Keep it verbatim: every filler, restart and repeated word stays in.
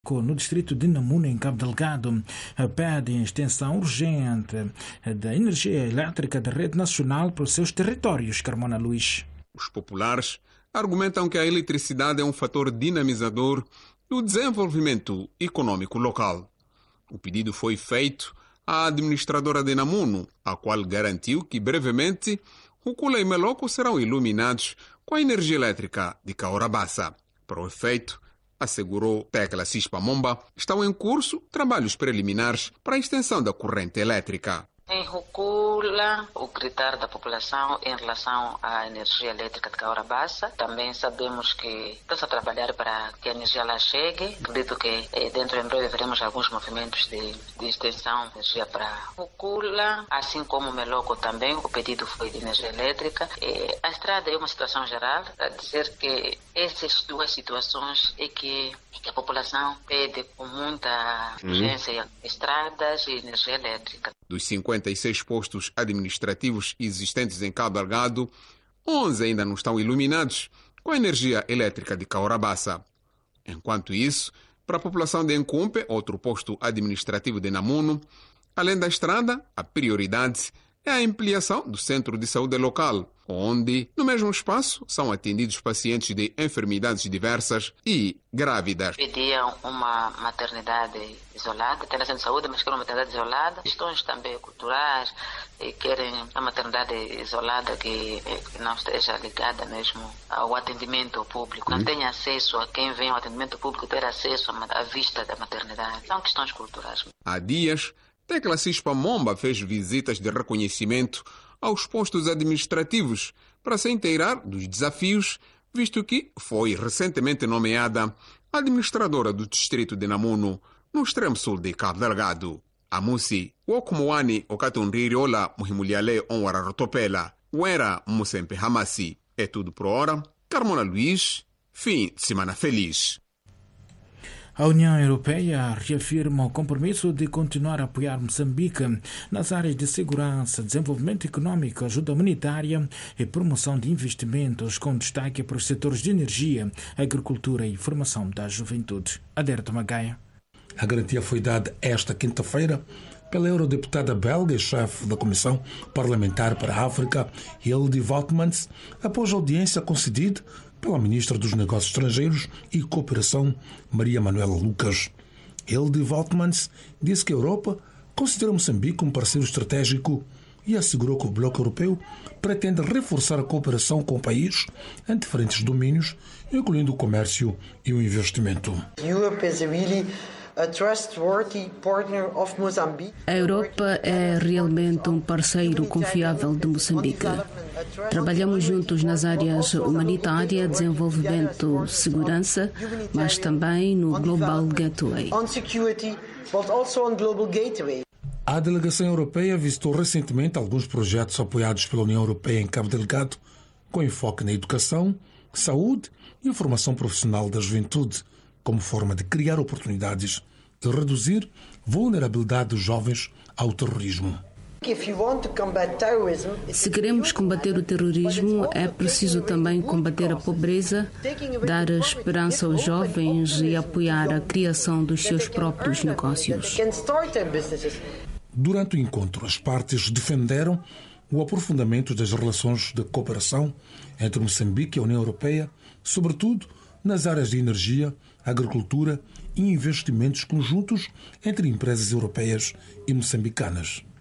Bloco no distrito de Namuno, em Cabo Delgado, pede a extensão urgente da energia elétrica da rede nacional para os seus territórios. Carmona Luís. Os populares argumentam que a eletricidade é um fator dinamizador do desenvolvimento econômico local. O pedido foi feito à administradora de Namuno, a qual garantiu que brevemente Rukula e Meloco serão iluminados com a energia elétrica de Caorabassa. Para o efeito, assegurou Tecla Cispa Momba, estão em curso trabalhos preliminares para a extensão da corrente elétrica. Em Rukula, o gritar da população em relação à energia elétrica de Caorabassa. Também sabemos que está-se a trabalhar para que a energia lá chegue. Acredito que eh, dentro em breve veremos alguns movimentos de, de extensão de energia para Rukula, assim como Meloco também. O pedido foi de energia elétrica. Eh, a estrada é uma situação geral, a dizer que essas duas situações é que, é que a população pede com muita urgência hum. estradas e energia elétrica. Dos cinquenta e seis postos administrativos existentes em Cabo Delgado, onze ainda não estão iluminados com a energia elétrica de Caorabassa. Enquanto isso, para a população de Encumpe, outro posto administrativo de Namuno, além da estrada, a prioridade é a ampliação do centro de saúde local, onde, no mesmo espaço, são atendidos pacientes de enfermidades diversas e grávidas. Pediam uma maternidade isolada, tem a centro de saúde, mas querem uma maternidade isolada. Questões também culturais, e querem uma maternidade isolada que, que não esteja ligada mesmo ao atendimento público. Não hum. tenha acesso a quem vem ao atendimento público, ter acesso à vista da maternidade. São questões culturais. Há dias, Tecla Cispa Momba fez visitas de reconhecimento aos postos administrativos para se inteirar dos desafios, visto que foi recentemente nomeada administradora do distrito de Namuno, no extremo sul de Cabo Delgado. Amusi, Wokumoani Okatunriri Ola Muhimuliale Onwararotopela, Uera Musempe Hamasi. É tudo por hora. Carmona Luís, fim de semana feliz. A União Europeia reafirma o compromisso de continuar a apoiar Moçambique nas áreas de segurança, desenvolvimento econômico, ajuda humanitária e promoção de investimentos, com destaque para os setores de energia, agricultura e formação da juventude. Aderto Magaia. A garantia foi dada esta quinta-feira pela eurodeputada belga e chefe da Comissão Parlamentar para a África, Hilde Valtmans, após a audiência concedida pela Ministra dos Negócios Estrangeiros e Cooperação, Maria Manuela Lucas. Hilde Valtmans disse que a Europa considera Moçambique um parceiro estratégico e assegurou que o Bloco Europeu pretende reforçar a cooperação com o país em diferentes domínios, incluindo o comércio e o investimento. A Europa é realmente um parceiro confiável de Moçambique. Trabalhamos juntos nas áreas humanitária, desenvolvimento, segurança, mas também no Global Gateway. A delegação europeia visitou recentemente alguns projetos apoiados pela União Europeia em Cabo Delgado, com enfoque na educação, saúde e formação profissional da juventude, como forma de criar oportunidades e reduzir a vulnerabilidade dos jovens ao terrorismo. Se queremos combater o terrorismo, é preciso também combater a pobreza, dar esperança aos jovens e apoiar a criação dos seus próprios negócios. Durante o encontro, as partes defenderam o aprofundamento das relações de cooperação entre Moçambique e a União Europeia, sobretudo nas áreas de energia, agricultura e investimentos conjuntos entre empresas europeias e moçambicanas.